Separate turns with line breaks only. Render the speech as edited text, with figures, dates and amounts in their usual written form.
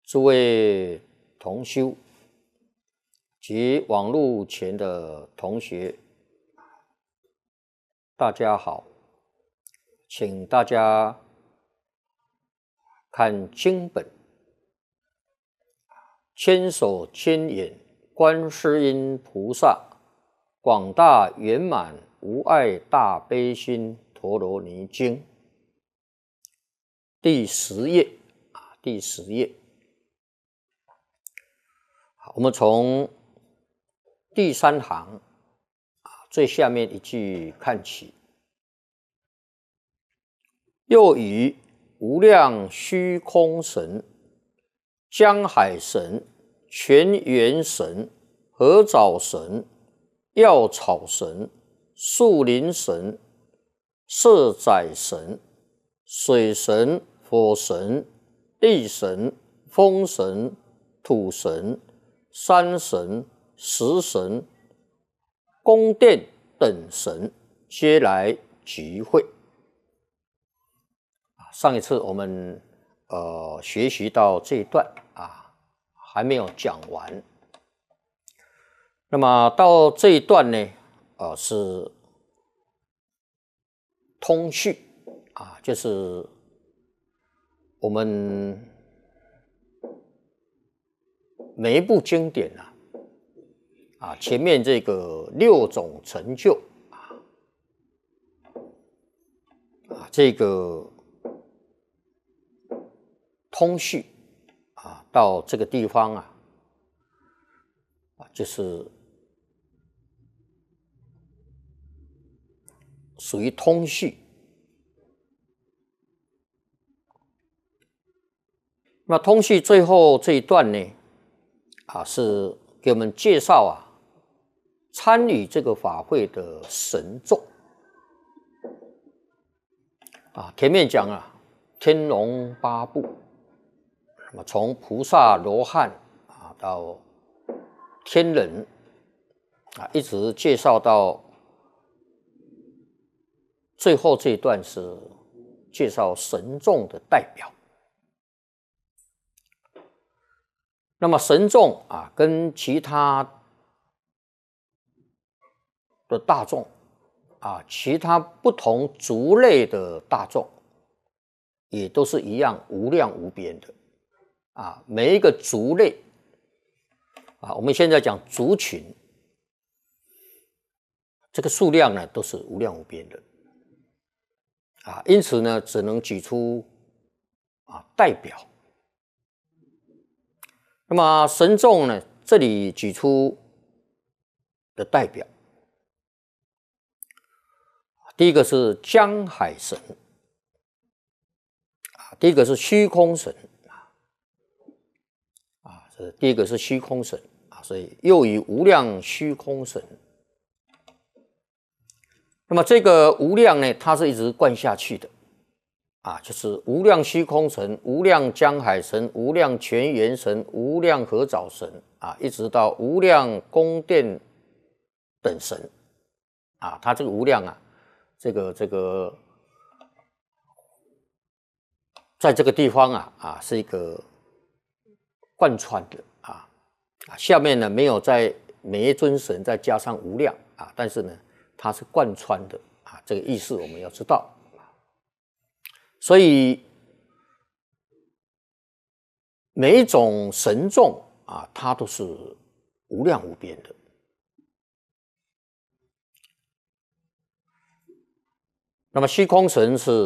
诸位同修及网络前的同学，大家好，请大家看经本，千手千眼观世音菩萨广大圆满无碍大悲心陀罗尼经第10页第10页。我们从第3行最下面一句看起。又以无量虚空神、江海神、泉源神、合藻神、药草神、树林神、色宰神、水神、火神、地神、风神、土神、山神、石神、宫殿等神皆来集会。上一次我们学习到这一段还没有讲完。那么到这一段呢是通序就是我们每一部经典前面这个6种成就这个通序到这个地方就是属于通序。那通序最后这一段呢是给我们介绍参与这个法会的神众前面讲天龙八部，那么从菩萨罗汉到天人一直介绍到最后这一段是介绍神众的代表。那么神众跟其他的大众其他不同族类的大众也都是一样无量无边的每一个族类我们现在讲族群，这个数量呢都是无量无边的因此呢只能举出代表。那么神众呢这里举出的代表，第一个是江海神第一个是虚空神第一个是虚空神所以又以无量虚空神。那么这个无量呢它是一直贯下去的就是无量虚空神、无量江海神、无量泉源神、无量合藻神一直到无量宫殿等神它这个无量这个在这个地方是一个贯穿的下面呢没有在每一尊神再加上无量但是呢它是贯穿的这个意思我们要知道。所以每一种神众它都是无量无边的。那么虚空神是